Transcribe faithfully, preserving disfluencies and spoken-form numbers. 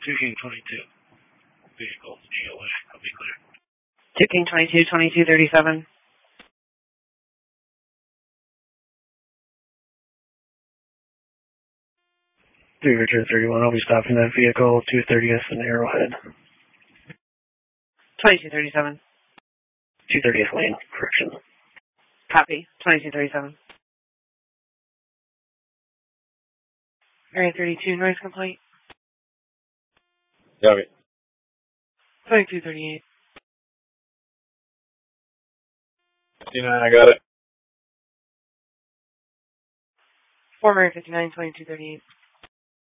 two King twenty-two. Vehicle, G O A. I'll be clear. two King twenty-two, twenty-two thirty-seven. three Richard thirty-one, I'll be stopping that vehicle, two thirtieth and Arrowhead. twenty-two thirty-seven. two thirtieth lane, correction. Copy, twenty-two thirty-seven. Area thirty-two, noise complaint. Copy. twenty-two thirty-eight. fifty-nine, I got it. Former fifty-nine, twenty-two thirty-eight.